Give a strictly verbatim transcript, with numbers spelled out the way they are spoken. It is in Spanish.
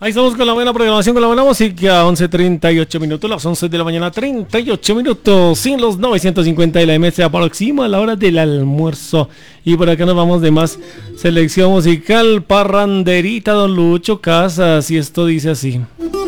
Ahí estamos con la buena programación, con la buena música. once treinta y ocho minutos, las once de la mañana, treinta y ocho minutos. Sin los novecientos cincuenta de la M, se aproxima la hora del almuerzo. Y por acá nos vamos de más selección musical. Parranderita, don Lucho Casas. Y esto dice así.